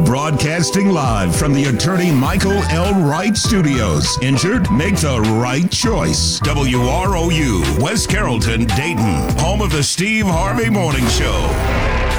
Broadcasting live from the attorney Michael L. Wright Studios. Injured? Make the right choice. WROU, West Carrollton, Dayton. Home of the Steve Harvey Morning Show.